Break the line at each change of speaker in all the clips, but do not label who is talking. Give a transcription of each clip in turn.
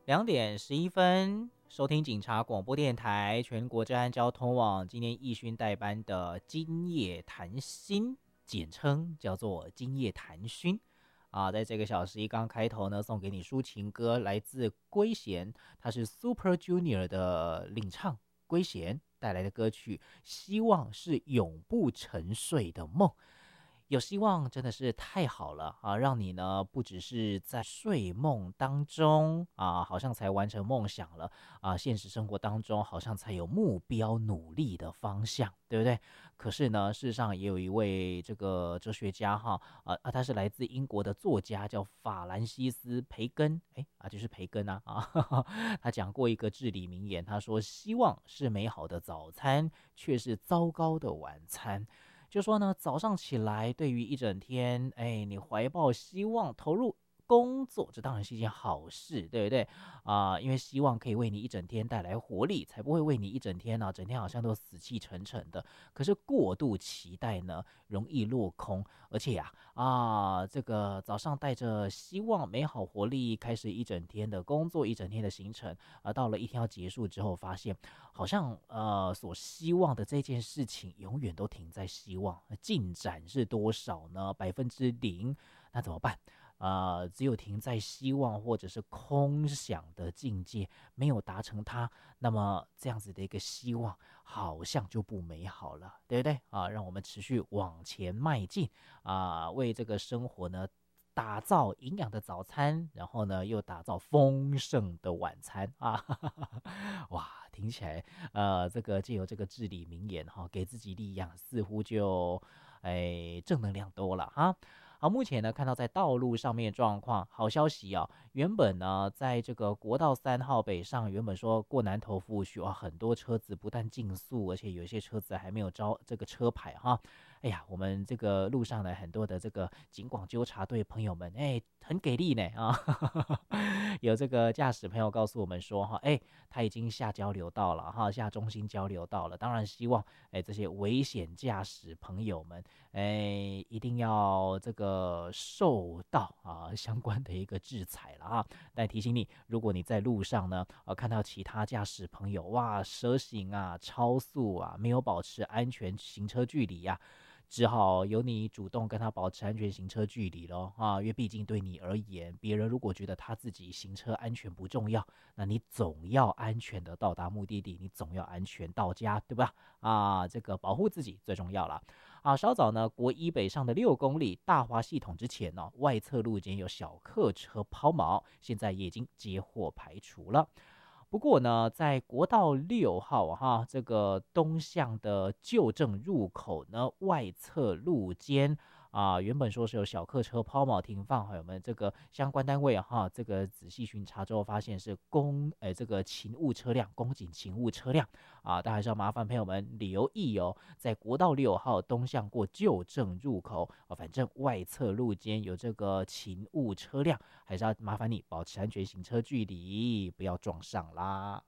2点11分，收听警察广播电台全国治安交通网今天义勋代班的今夜谈心，简称叫做今夜谈勋啊。在这个小时一刚开头呢，送给你抒情歌，来自龟贤，他是 Super Junior 的领唱，龟贤带来的歌曲，希望是永不沉睡的梦。有希望真的是太好了啊！让你呢不只是在睡梦当中啊，好像才完成梦想了啊，现实生活当中好像才有目标努力的方向，对不对？可是呢，事实上也有一位这个哲学家哈他是来自英国的作家，叫法兰西斯·培根，就是培根他讲过一个至理名言，他说：希望是美好的早餐，却是糟糕的晚餐。就说呢，早上起来，对于一整天，你怀抱希望，投入工作，这当然是一件好事，对不对因为希望可以为你一整天带来活力，才不会为你一整天整天好像都死气沉沉的。可是过度期待呢，容易落空，而且这个早上带着希望、美好活力，开始一整天的工作，一整天的行程，到了一天要结束之后，发现好像所希望的这件事情永远都停在希望，进展是多少呢？0%，那怎么办？只有停在希望或者是空想的境界，没有达成它，那么这样子的一个希望好像就不美好了，对不对让我们持续往前迈进为这个生活呢打造营养的早餐，然后呢又打造丰盛的晚餐哇，听起来这个借由这个至理名言给自己力量，似乎就正能量多了好，目前呢看到在道路上面的状况，好消息原本呢在这个国道3号北上，原本说过南投服务区很多车子不但竞速，而且有一些车子还没有招这个车牌哎呀，我们这个路上的很多的这个警广纠察队朋友们，很给力呢有这个驾驶朋友告诉我们说他已经下交流道了下中心交流道了。当然希望这些危险驾驶朋友们一定要这个受到相关的一个制裁了但提醒你，如果你在路上呢看到其他驾驶朋友蛇行超速没有保持安全行车距离只好由你主动跟他保持安全行车距离咯因为毕竟对你而言，别人如果觉得他自己行车安全不重要，那你总要安全的到达目的地，你总要安全到家，对吧这个保护自己最重要了稍早呢国一北上的6公里大华系统之前呢外侧路肩有小客车抛锚，现在也已经接获排除了。不过呢，在国道6号这个东向的旧正入口呢，外侧路肩原本说是有小客车抛锚停放，还有我们这个相关单位这个仔细巡查之后发现是这个勤务车辆，公警勤务车辆但还是要麻烦朋友们留意在国道6号东向过旧正入口反正外侧路肩有这个勤务车辆，还是要麻烦你保持安全行车距离，不要撞上啦。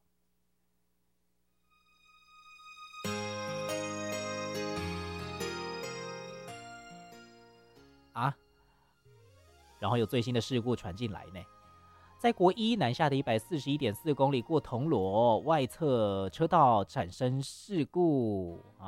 然后有最新的事故传进来呢。在国一南下的141.4公里过铜锣外侧车道产生事故